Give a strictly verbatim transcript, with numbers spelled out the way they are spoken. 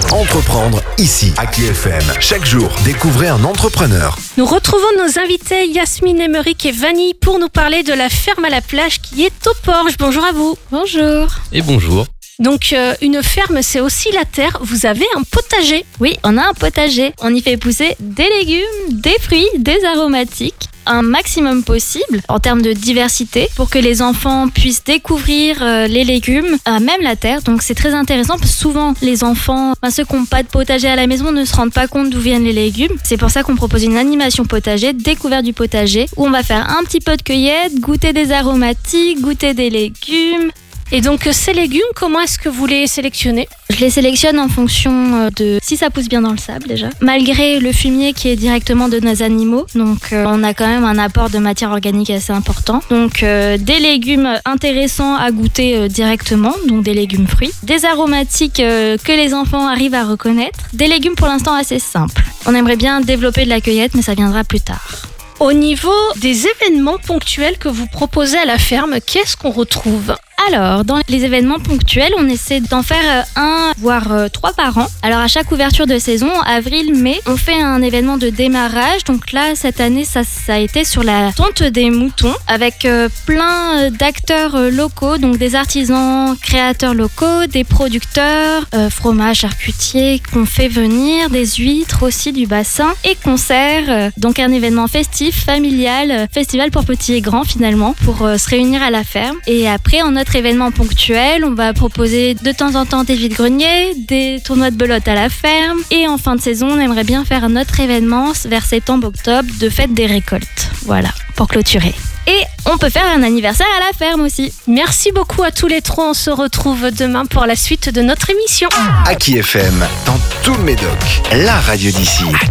Entreprendre ici, à K F M. Chaque jour, découvrez un entrepreneur. Nous retrouvons nos invités Yasmine Emeric et Vanille pour nous parler de la ferme à la plage qui est au Porche. Bonjour à vous. Bonjour. Et bonjour. Donc euh, une ferme, c'est aussi la terre. Vous avez un potager. Oui, on a un potager. On y fait pousser des légumes, des fruits, des aromatiques, un maximum possible en termes de diversité pour que les enfants puissent découvrir euh, les légumes, euh, même la terre. Donc c'est très intéressant parce que souvent les enfants, enfin, ceux qui n'ont pas de potager à la maison ne se rendent pas compte d'où viennent les légumes. C'est pour ça qu'on propose une animation potager, découverte du potager, où on va faire un petit peu de cueillette, goûter des aromatiques, goûter des légumes. Et donc ces légumes, comment est-ce que vous les sélectionnez ? Je les sélectionne en fonction de si ça pousse bien dans le sable déjà. Malgré le fumier qui est directement de nos animaux, donc euh, on a quand même un apport de matière organique assez important. Donc euh, des légumes intéressants à goûter euh, directement, donc des légumes fruits. Des aromatiques euh, que les enfants arrivent à reconnaître. Des légumes pour l'instant assez simples. On aimerait bien développer de la cueillette, mais ça viendra plus tard. Au niveau des événements ponctuels que vous proposez à la ferme, qu'est-ce qu'on retrouve ? Alors, dans les événements ponctuels, on essaie d'en faire un, voire euh, trois par an. Alors, à chaque ouverture de saison, avril, mai, on fait un événement de démarrage. Donc là, cette année, ça, ça a été sur la tonte des moutons, avec euh, plein d'acteurs euh, locaux, donc des artisans, créateurs locaux, des producteurs, euh, fromages, charcutiers qu'on fait venir, des huîtres aussi du bassin, et concerts. Euh, donc un événement festif, familial, euh, festival pour petits et grands finalement, pour euh, se réunir à la ferme. Et après, en notre événement ponctuel, on va proposer de temps en temps des vides-greniers, des tournois de belote à la ferme, et en fin de saison, on aimerait bien faire un autre événement vers septembre-octobre de fête des récoltes. Voilà, pour clôturer. Et on peut faire un anniversaire à la ferme aussi. Merci beaucoup à tous les trois. On se retrouve demain pour la suite de notre émission. À K F M, dans tout le Médoc, la radio d'ici.